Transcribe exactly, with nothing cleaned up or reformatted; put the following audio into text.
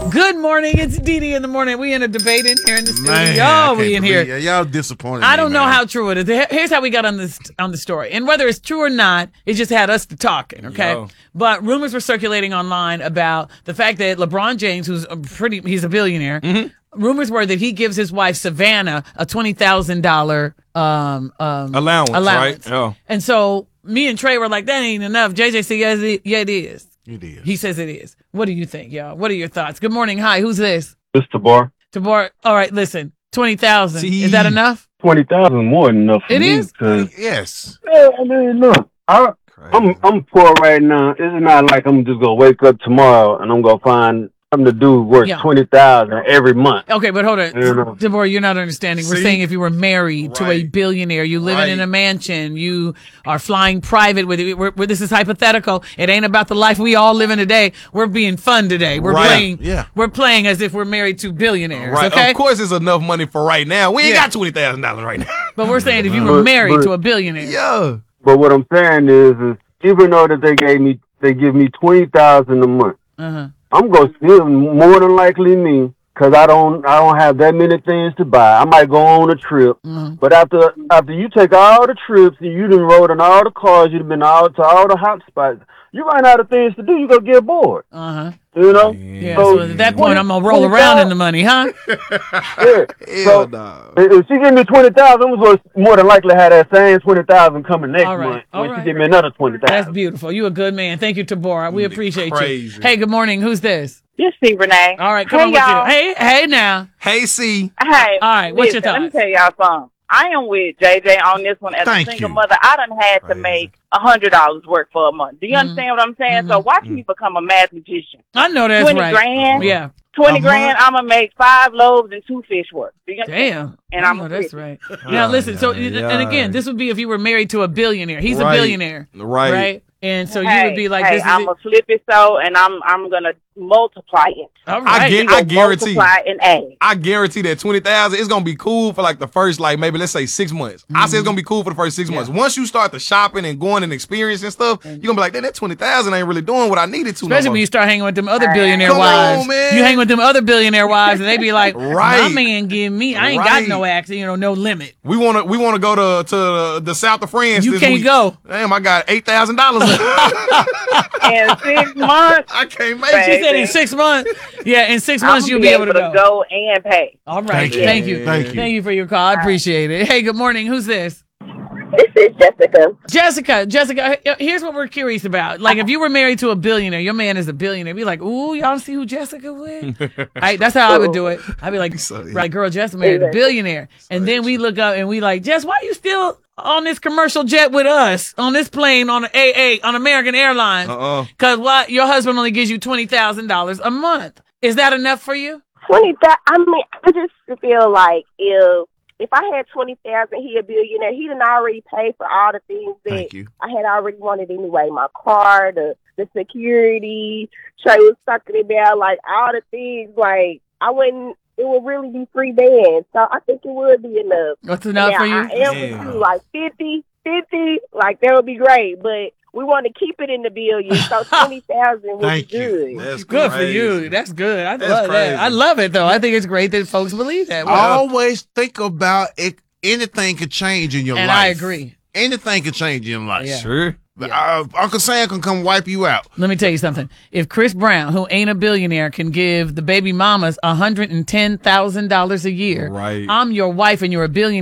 Good morning. It's Dee Dee in the morning. We in a debate in here in the studio. Man, Y'all, we in here. It. Y'all disappointed. I me, don't know man. how true it is. Here's how we got on this on the story, and whether it's true or not, it just had us to talking. Okay, Yo. but rumors were circulating online about the fact that LeBron James, who's a pretty, he's a billionaire. Mm-hmm. Rumors were that he gives his wife Savannah a twenty thousand dollar um um Allowance, allowance. right? Oh. And so me and Trey were like, that ain't enough. J J said, yes, it, yeah, it is. It is. He says it is. What do you think, y'all? What are your thoughts? Good morning. Hi, who's this? This Tabar. Tabor. All right, listen. twenty thousand. See? Is that enough? Twenty thousand more than enough for It me. is? 'Cause, Yes. yeah, I mean, look, I, I'm I'm poor right now. It's not like I'm just gonna wake up tomorrow and I'm gonna find something to do worth Yeah. twenty thousand every month. Okay, but hold on. You know. Deborah, you're not understanding. We're See? saying if you were married to a Right. billionaire, you living Right. in a mansion, you are flying private with it. We're, we're, this is hypothetical. It ain't about the life we all live in today. We're being fun today. We're Right. playing. Yeah. We're playing as if we're married to billionaires. Right. Okay. Of course, it's enough money for right now. We ain't Yeah. got twenty thousand dollars right now. But we're saying if you were But- married but- to a billionaire. Yeah. But what I'm saying is, is even though that they gave me, they give me twenty thousand a month, Uh-huh. I'm gonna still more than likely me, cause I don't, I don't have that many things to buy. I might go on a trip, Mhm. but after, after you take all the trips and you done rode in all the cars, you've been all to all the hot spots, you run out of things to do. You gonna get bored, Uh-huh. you know. Yeah. So, So, at that point, I'm gonna roll twenty around in the money, huh? Yeah. Hell So, no. if she give me twenty thousand, I'm gonna more than likely have that same twenty thousand coming next All right, month all when right. she give me another twenty That's thousand. beautiful. You a good man. Thank you, Tabora. We appreciate Crazy. you. Hey, good morning. Who's this? This is Renee. All right, come hey, on with y'all. you. Hey, hey now. Hey, C. Hey. All right, what's your listen, Let me thoughts? tell y'all something. I am with J J on this one. As Thank a single you. mother, I done had to Crazy. make a hundred dollars work for a month. Do you Mhm. understand what I'm saying? So Mhm. watch me become a mathematician. I know that's Twenty right. grand. Yeah. Twenty A grand. month? I'm gonna make five loaves and two fish work. Do you understand? Damn. And I I'm know a that's Christian. right. Now listen, so yeah. and again, this would be if you were married to a billionaire. He's a Right. billionaire. Right. Right? And so you hey, would be like, hey, this is I'm it. gonna flip it so, and I'm I'm gonna multiply it. All I right. get- We gonna guarantee. multiply and add. I guarantee that twenty thousand is gonna be cool for like the first, like maybe let's say six months. I say it's gonna be cool for the first six Yeah. months. Once you start the shopping and going and experiencing stuff, you're gonna be like, "Damn, that twenty thousand ain't really doing what I needed to." no Especially more." when you start hanging with them other Come billionaire on, wives. man. You hang with them other billionaire wives, and they be like, "My Right. man give me, I ain't got Right. no act, you know, no limit." we wanna we wanna go to to the, the south of France. You this can't week. go. Damn, I got eight thousand dollars. In six months, I can't make Baby. She said in six months. Yeah, in six months I'm you'll gonna be able to go. go and pay. All right. Thank you. Thank you. Thank you. Thank you for your call. I appreciate it. Hey, good morning. Who's this? This is Jessica. Jessica, Jessica, he- here's what we're curious about. Like, if you were married to a billionaire, your man is a billionaire, be like, ooh, y'all see who Jessica with? Right, that's how I would do it. I'd be like, So, yeah. right, girl, Jess married a billionaire. And then we look up and we like, Jess, why you still on this commercial jet with us, on this plane, on A A, on American Airlines? Uh-uh. Because what? Your husband only gives you twenty thousand dollars a month. Is that enough for you? Twenty. That I mean, I just feel like if if I had twenty thousand, he a billionaire. He done already paid for all the things that Thank you. I had already wanted anyway. My car, the the security. Trey was talking about like all the things. Like I wouldn't. It would really be free band. So I think it would be enough. What's enough now, for you? I am Damn. with you, like fifty, fifty. Like that would be great, but we want to keep it in the billion. So twenty thousand would Thank be you. good. That's Good crazy. for you. That's good. I That's love crazy. that. I love it though. I think it's great that folks believe that. I always think about it. Anything could change in your and life. I agree. Anything could change in your life. Yeah. Sure. Uh, Uncle Sam can come wipe you out. Let me tell you something. If Chris Brown, who ain't a billionaire, can give the baby mamas one hundred ten thousand dollars a year, Right. I'm your wife and you're a billionaire.